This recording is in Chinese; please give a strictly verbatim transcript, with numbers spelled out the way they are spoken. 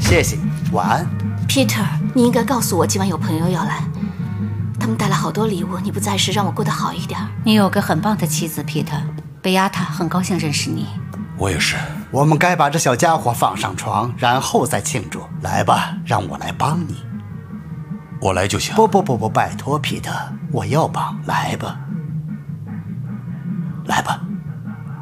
谢谢你，晚安。 Peter， 你应该告诉我今晚有朋友要来，他们带了好多礼物，你不在时让我过得好一点。 你有个很棒的妻子 ，Peter。贝亚塔很高兴认识你。 我也是。 我们该把这小家伙放上床，然后再庆祝。来吧，让我来帮你。 我来就行。 不不不不，拜托，皮特，我要帮，来吧，来吧。